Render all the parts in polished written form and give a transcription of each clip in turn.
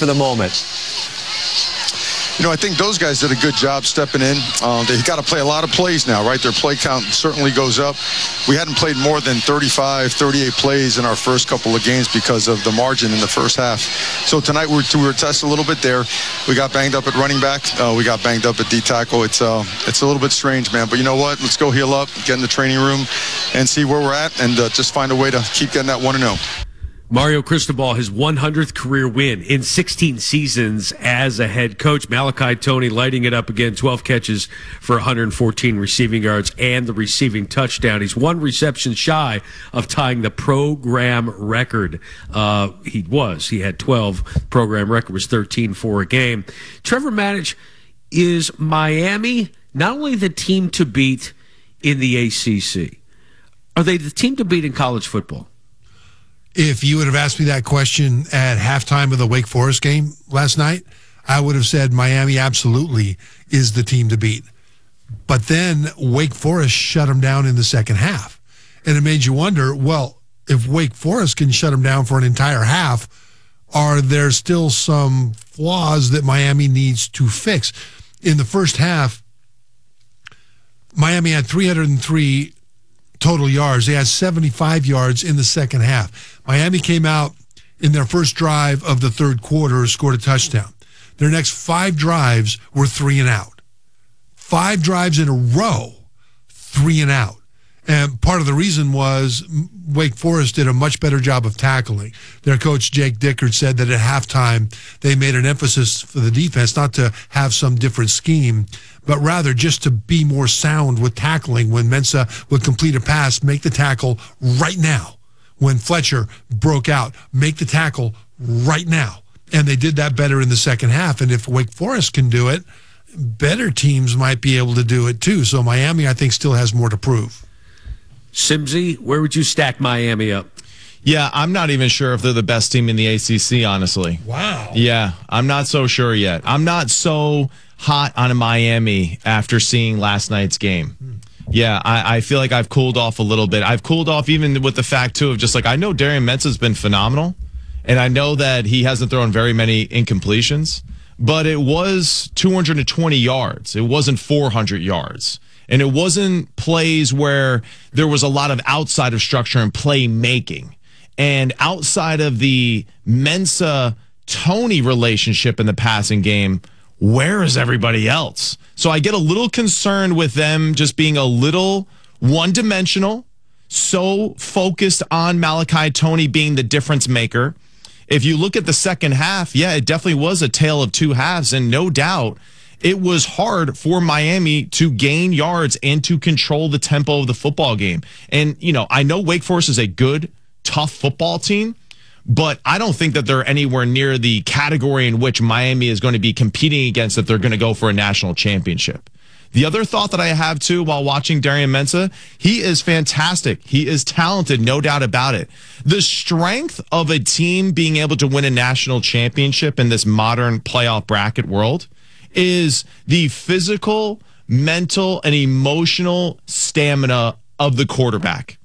the moment? I think those guys did a good job stepping in. They got to play a lot of plays now, right? Their play count certainly goes up. We hadn't played more than 35, 38 plays in our first couple of games because of the margin in the first half. So tonight we were tested a little bit there. We got banged up at running back. We got banged up at D tackle. It's a little bit strange, man. But you know what? Let's go heal up, get in the training room, and see where we're at, and just find a way to keep getting that 1-0. Mario Cristobal, his 100th career win in 16 seasons as a head coach. Malachi Toney lighting it up again, 12 catches for 114 receiving yards and the receiving touchdown. He's one reception shy of tying the program record. He had 12. Program record was 13 for a game. Trevor Matich, is Miami not only the team to beat in the ACC, are they the team to beat in college football? If you would have asked me that question at halftime of the Wake Forest game last night, I would have said Miami absolutely is the team to beat. But then Wake Forest shut them down in the second half. And it made you wonder, well, if Wake Forest can shut them down for an entire half, are there still some flaws that Miami needs to fix? In the first half, Miami had 303 total yards. They had 75 yards in the second half. Miami came out in their first drive of the third quarter, scored a touchdown. Their next 5 drives were 3 and out. 5 drives in a row, 3 and out. And part of the reason was Wake Forest did a much better job of tackling. Their coach, Jake Dickert, said that at halftime they made an emphasis for the defense not to have some different scheme, but rather just to be more sound with tackling. When Mensah would complete a pass, make the tackle right now. When Fletcher broke out, make the tackle right now. And they did that better in the second half. And if Wake Forest can do it, better teams might be able to do it too. So Miami, I think, still has more to prove. Simsy, where would you stack Miami up? Yeah, I'm not even sure if they're the best team in the ACC, honestly. Wow. Yeah, I'm not so sure yet. I'm not so hot on Miami after seeing last night's game. Yeah, I feel like I've cooled off a little bit. I've cooled off even with the fact, too, of just like I know Darian Mensah's been phenomenal, and I know that he hasn't thrown very many incompletions, but it was 220 yards. It wasn't 400 yards. And it wasn't plays where there was a lot of outside of structure and playmaking. And outside of the Mensah-Toney relationship in the passing game, where is everybody else? So I get a little concerned with them just being a little one-dimensional, so focused on Malachi Toney being the difference maker. If you look at the second half, yeah, it definitely was a tale of two halves, and no doubt it was hard for Miami to gain yards and to control the tempo of the football game. And, I know Wake Forest is a good, tough football team, but I don't think that they're anywhere near the category in which Miami is going to be competing against if they're going to go for a national championship. The other thought that I have, too, while watching Darian Mensah, he is fantastic. He is talented, no doubt about it. The strength of a team being able to win a national championship in this modern playoff bracket world is the physical, mental, and emotional stamina of the quarterback.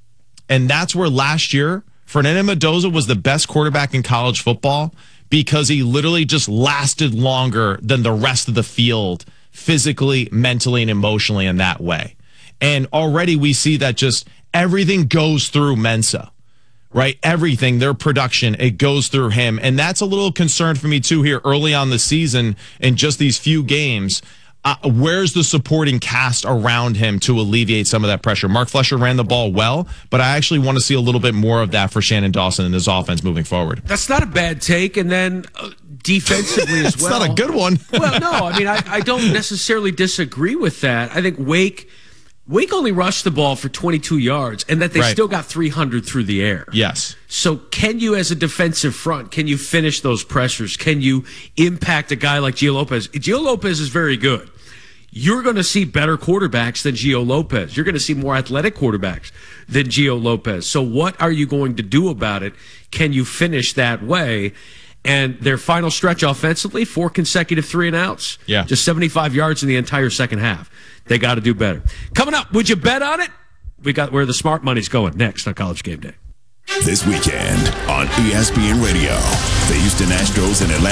And that's where last year, Fernando Mendoza was the best quarterback in college football because he literally just lasted longer than the rest of the field physically, mentally, and emotionally in that way. And already we see that just everything goes through Mensah. Right? Everything, their production, it goes through him. And that's a little concern for me, too, here early on the season in just these few games. Where's the supporting cast around him to alleviate some of that pressure? Mark Fletcher ran the ball well, but I actually want to see a little bit more of that for Shannon Dawson and his offense moving forward. That's not a bad take. And then defensively as well. It's not a good one. Well, no, I mean, I don't necessarily disagree with that. I think Wake only rushed the ball for 22 yards, and that they still got 300 through the air. Yes. So can you, as a defensive front, can you finish those pressures? Can you impact a guy like Gio Lopez? Gio Lopez is very good. You're going to see better quarterbacks than Gio Lopez. You're going to see more athletic quarterbacks than Gio Lopez. So what are you going to do about it? Can you finish that way? And their final stretch offensively, 4 consecutive 3-and-outs. Yeah. Just 75 yards in the entire second half. They got to do better. Coming up, would you bet on it? We got where the smart money's going next on College Game Day. This weekend on ESPN Radio, the Houston Astros and Atlanta